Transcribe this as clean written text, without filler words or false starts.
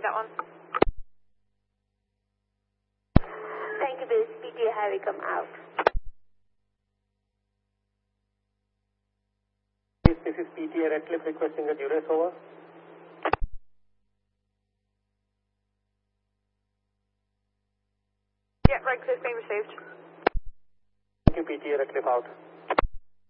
that one. Thank you, Base. PTA Highway, come out. This is PTA Redcliffe requesting a duress over. Yeah, Redcliffe being received. Thank you, PTA Redcliffe out.